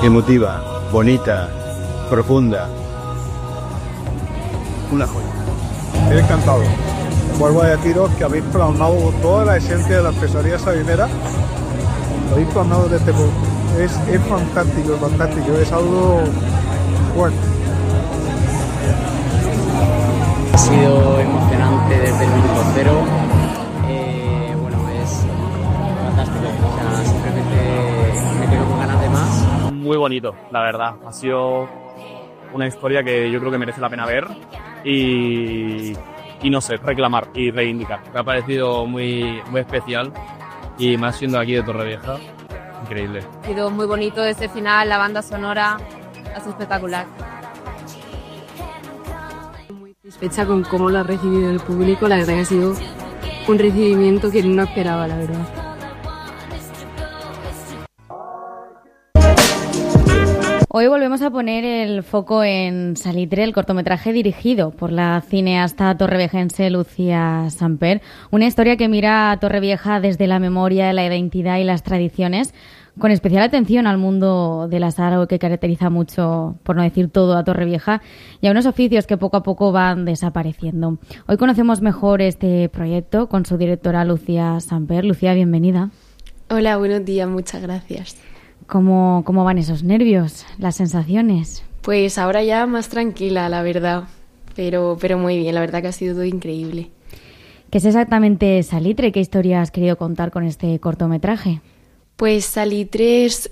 emotiva, bonita, profunda. Una joya. Estoy encantado. Vuelvo a deciros que habéis plasmado toda la esencia de la artesanía sabinera. Lo habéis plasmado desde es fantástico, fantástico. Es algo bueno. Ha sido emocionante desde el minuto cero. Bueno, es fantástico. O sea, simplemente me quedo con ganas de más. Muy bonito, la verdad. Ha sido una historia que yo creo que merece la pena ver y no sé, reclamar y reivindicar. Me ha parecido muy especial y más siendo aquí de Torrevieja, increíble. Ha sido muy bonito ese final, la banda sonora, ha sido espectacular. Muy satisfecha con cómo lo ha recibido el público, la verdad que ha sido un recibimiento que no esperaba, la verdad. Hoy volvemos a poner el foco en Salitre, el cortometraje dirigido por la cineasta torreviejense Lucía Samper. Una historia que mira a Torrevieja desde la memoria, la identidad y las tradiciones, con especial atención al mundo de la sal, algo que caracteriza mucho, por no decir todo, a Torrevieja, y a unos oficios que poco a poco van desapareciendo. Hoy conocemos mejor este proyecto con su directora Lucía Samper. Lucía, bienvenida. Hola, buenos días, muchas gracias. ¿Cómo van esos nervios, las sensaciones? Pues ahora ya más tranquila, la verdad, pero muy bien, la verdad que ha sido todo increíble. ¿Qué es exactamente Salitre? ¿Qué historia has querido contar con este cortometraje? Pues Salitre es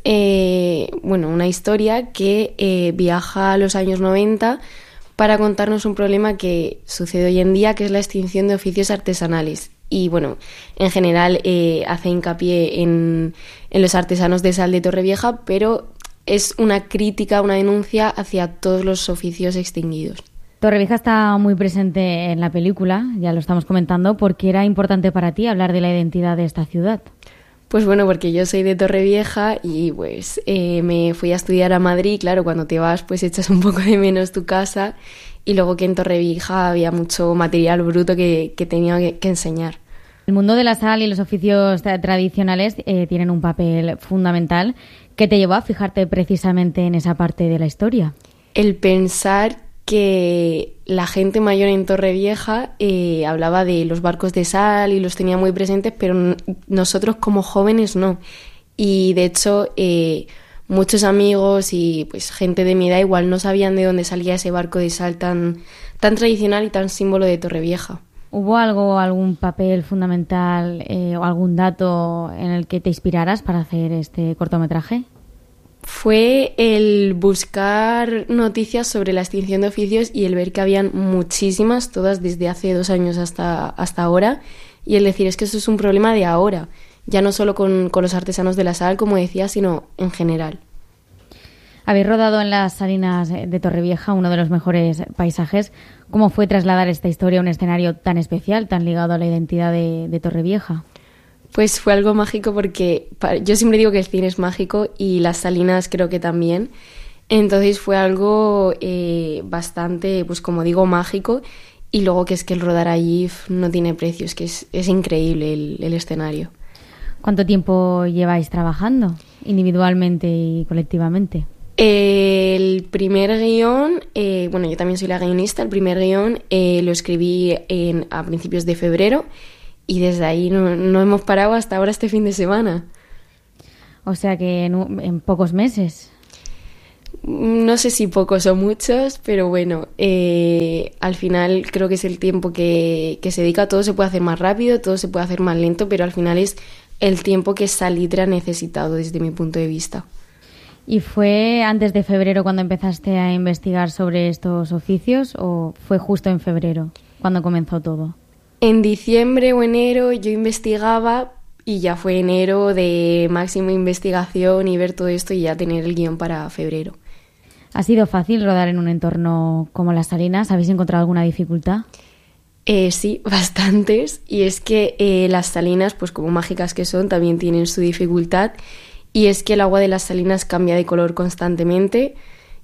una historia que viaja a los años 90 para contarnos un problema que sucede hoy en día, que es la extinción de oficios artesanales. Y bueno, en general hace hincapié en los artesanos de sal de Torrevieja, pero es una crítica, una denuncia hacia todos los oficios extinguidos. Torrevieja está muy presente en la película, ya lo estamos comentando. ¿Por qué era importante para ti hablar de la identidad de esta ciudad? Pues bueno, porque yo soy de Torrevieja y pues me fui a estudiar a Madrid. Claro, cuando te vas pues echas un poco de menos tu casa, y luego que en Torrevieja había mucho material bruto que tenía que enseñar. El mundo de la sal y los oficios tradicionales tienen un papel fundamental. ¿Qué te llevó a fijarte precisamente en esa parte de la historia? El pensar que la gente mayor en Torrevieja hablaba de los barcos de sal y los tenía muy presentes, pero nosotros como jóvenes no. Y de hecho muchos amigos y pues gente de mi edad igual no sabían de dónde salía ese barco de sal tan tradicional y tan símbolo de Torrevieja. ¿Hubo algún papel fundamental o algún dato en el que te inspiraras para hacer este cortometraje? Fue el buscar noticias sobre la extinción de oficios y el ver que habían muchísimas, todas desde hace 2 años hasta ahora, y el decir es que eso es un problema de ahora, ya no solo con los artesanos de la sal, como decía, sino en general. Habéis rodado en las salinas de Torrevieja, uno de los mejores paisajes. ¿Cómo fue trasladar esta historia a un escenario tan especial, tan ligado a la identidad de Torrevieja? Pues fue algo mágico porque yo siempre digo que el cine es mágico y las salinas creo que también. Entonces fue algo bastante, pues como digo, mágico. Y luego que es que el rodar allí no tiene precio, es que es increíble el escenario. ¿Cuánto tiempo lleváis trabajando individualmente y colectivamente? El primer guión, yo también soy la guionista, el primer guión lo escribí a principios de febrero y desde ahí no hemos parado hasta ahora este fin de semana. O sea que en pocos meses. No sé si pocos o muchos, pero bueno, al final creo que es el tiempo que se dedica. Todo se puede hacer más rápido, todo se puede hacer más lento, pero al final es el tiempo que Salitre ha necesitado desde mi punto de vista. ¿Y fue antes de febrero cuando empezaste a investigar sobre estos oficios o fue justo en febrero cuando comenzó todo? En diciembre o enero yo investigaba y ya fue enero de máxima investigación y ver todo esto y ya tener el guión para febrero. ¿Ha sido fácil rodar en un entorno como las salinas? ¿Habéis encontrado alguna dificultad? Sí, bastantes. Y es que las salinas, pues como mágicas que son, también tienen su dificultad. Y es que el agua de las salinas cambia de color constantemente.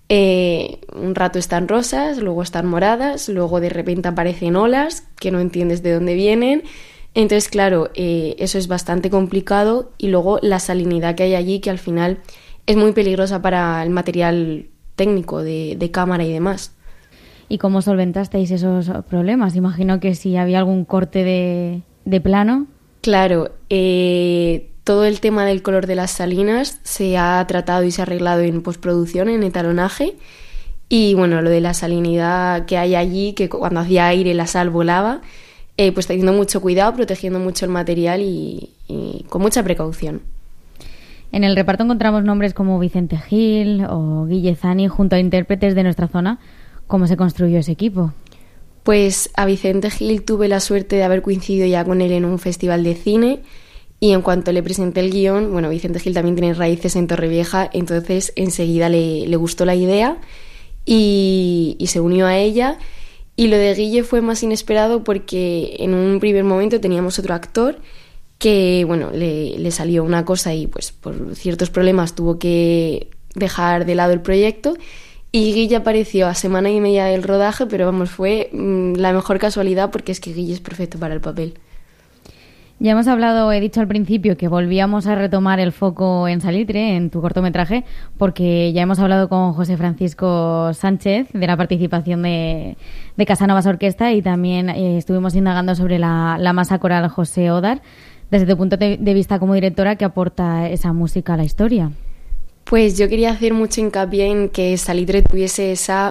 Un rato están rosas, luego están moradas, luego de repente aparecen olas que no entiendes de dónde vienen. Entonces, claro, eso es bastante complicado. Y luego la salinidad que hay allí, que al final es muy peligrosa para el material técnico de cámara y demás. ¿Y cómo solventasteis esos problemas? Imagino que si había algún corte de plano. Claro, todo el tema del color de las salinas se ha tratado y se ha arreglado en postproducción, en etalonaje. Y bueno, lo de la salinidad que hay allí, que cuando hacía aire la sal volaba, pues teniendo mucho cuidado, protegiendo mucho el material y con mucha precaución. En el reparto encontramos nombres como Vicente Gil o Guille Zani junto a intérpretes de nuestra zona. ¿Cómo se construyó ese equipo? Pues a Vicente Gil tuve la suerte de haber coincidido ya con él en un festival de cine y en cuanto le presenté el guión, bueno, Vicente Gil también tiene raíces en Torrevieja, entonces enseguida le gustó la idea y se unió a ella. Y lo de Guille fue más inesperado porque en un primer momento teníamos otro actor que, bueno, le salió una cosa y pues por ciertos problemas tuvo que dejar de lado el proyecto. Y Guille apareció a semana y media del rodaje, pero vamos, fue la mejor casualidad porque es que Guille es perfecto para el papel. Ya hemos hablado, he dicho al principio, que volvíamos a retomar el foco en Salitre, en tu cortometraje, porque ya hemos hablado con José Francisco Sánchez de la participación de Casanovas Orquesta y también estuvimos indagando sobre la masa coral José Odar. Desde tu punto de vista como directora, ¿qué aporta esa música a la historia? Pues yo quería hacer mucho hincapié en que Salitre tuviese esa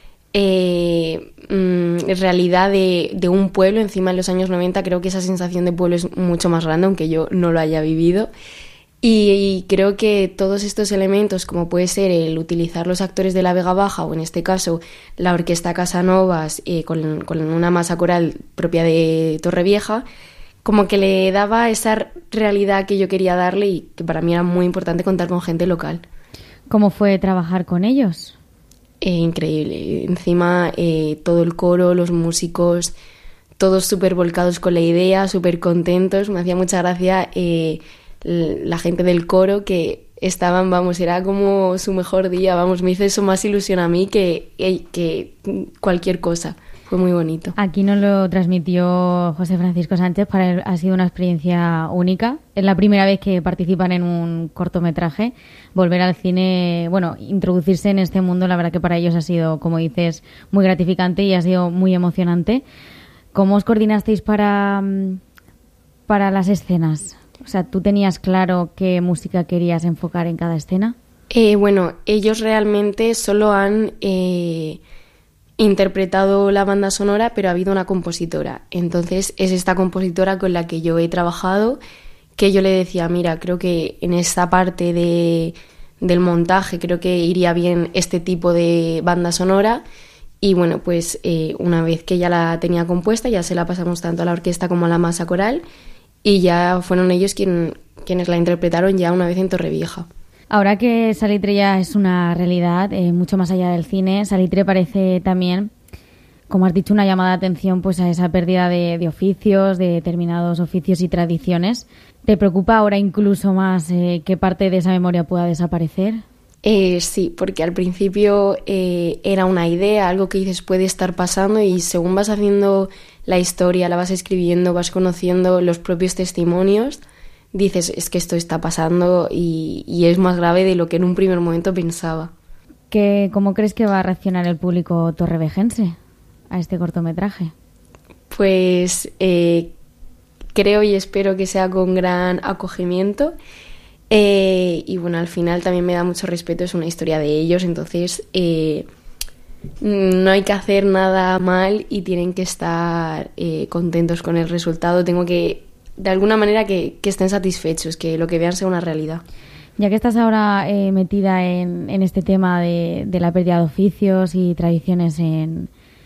realidad de un pueblo. Encima en los años 90 creo que esa sensación de pueblo es mucho más grande, aunque yo no lo haya vivido. Y creo que todos estos elementos, como puede ser el utilizar los actores de la Vega Baja o en este caso la Orquesta Casanovas con una masa coral propia de Torrevieja, como que le daba esa realidad que yo quería darle y que para mí era muy importante contar con gente local. ¿Cómo fue trabajar con ellos? Increíble. Encima todo el coro, los músicos, todos súper volcados con la idea, súper contentos. Me hacía mucha gracia la gente del coro que estaban, vamos, era como su mejor día, vamos, me hizo eso más ilusión a mí que cualquier cosa. Fue muy bonito. Aquí nos lo transmitió José Francisco Sánchez. Para él ha sido una experiencia única. Es la primera vez que participan en un cortometraje. Volver al cine, bueno, introducirse en este mundo, la verdad que para ellos ha sido, como dices, muy gratificante y ha sido muy emocionante. ¿Cómo os coordinasteis para las escenas? O sea, ¿tú tenías claro qué música querías enfocar en cada escena? Bueno, ellos realmente solo han interpretado la banda sonora, pero ha habido una compositora. Entonces es esta compositora con la que yo he trabajado, que yo le decía, mira, creo que en esta parte del montaje creo que iría bien este tipo de banda sonora. Y bueno, pues una vez que ya la tenía compuesta, ya se la pasamos tanto a la orquesta como a la masa coral y ya fueron ellos quienes la interpretaron ya una vez en Torrevieja. Ahora que Salitre ya es una realidad, mucho más allá del cine, Salitre parece también, como has dicho, una llamada de atención pues a esa pérdida de oficios, de determinados oficios y tradiciones. ¿Te preocupa ahora incluso más qué parte de esa memoria pueda desaparecer? Sí, porque al principio era una idea, algo que dices puede estar pasando y según vas haciendo la historia, la vas escribiendo, vas conociendo los propios testimonios, dices, es que esto está pasando y es más grave de lo que en un primer momento pensaba. ¿Cómo crees que va a reaccionar el público torrevejense a este cortometraje? Pues creo y espero que sea con gran acogimiento y bueno, al final también me da mucho respeto, es una historia de ellos, entonces no hay que hacer nada mal y tienen que estar contentos con el resultado. Tengo que de alguna manera que estén satisfechos, que lo que vean sea una realidad. Ya que estás ahora metida en este tema de la pérdida de oficios y tradiciones en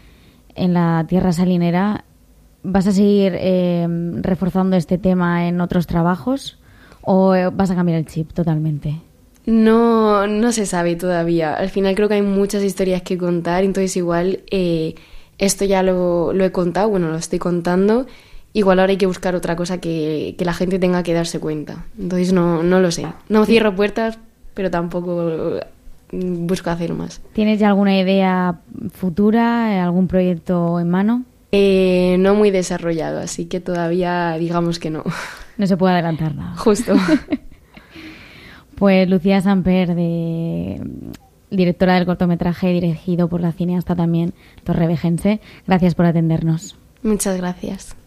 la tierra salinera, ¿vas a seguir reforzando este tema en otros trabajos o vas a cambiar el chip totalmente? No se sabe todavía. Al final creo que hay muchas historias que contar, entonces igual esto ya lo he contado, bueno, lo estoy contando. Igual ahora hay que buscar otra cosa que la gente tenga que darse cuenta. Entonces no lo sé. No cierro puertas, pero tampoco busco hacer más. ¿Tienes ya alguna idea futura, algún proyecto en mano? No muy desarrollado, así que todavía digamos que no. No se puede adelantar nada. Justo. Pues Lucía Samper, directora del cortometraje dirigido por la cineasta también torrevejense, gracias por atendernos. Muchas gracias.